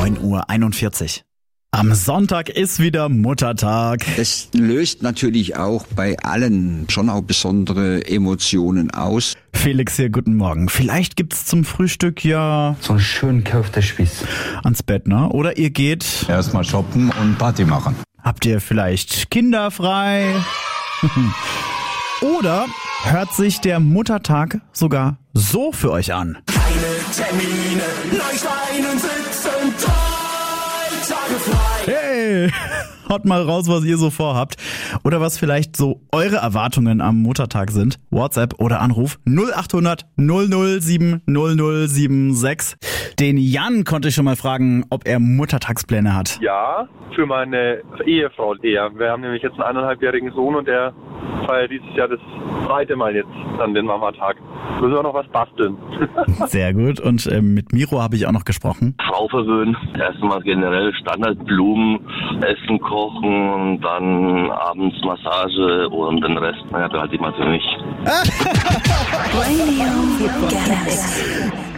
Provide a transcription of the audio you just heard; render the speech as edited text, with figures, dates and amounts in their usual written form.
9:41 Uhr. Am Sonntag ist wieder Muttertag. Das löst natürlich auch bei allen schon auch besondere Emotionen aus. Felix hier, guten Morgen. Vielleicht gibt's zum Frühstück ja so einen schönen Köftespieß ans Bett, ne? Oder ihr geht erstmal shoppen und Party machen. Habt ihr vielleicht Kinder frei? Oder hört sich der Muttertag sogar so für euch an? Keine Termine, Neusteinen sitzen, 3 Tage frei. Hey, haut mal raus, was ihr so vorhabt. Oder was vielleicht so eure Erwartungen am Muttertag sind. WhatsApp oder Anruf 0800 007 0076. Den Jan konnte ich schon mal fragen, ob er Muttertagspläne hat. Ja, für meine Ehefrau eher. Wir haben nämlich jetzt einen 1,5-jährigen Sohn und der feiert dieses Jahr das 2. Mal jetzt an den Mamatag. Müssen wir noch was basteln. Sehr gut. Und mit Miro habe ich auch noch gesprochen. Frau verwöhnen. Erstmal generell Standardblumen, Essen kochen und dann abends Massage und den Rest, naja, behalte ich mal für mich. Radio Gas.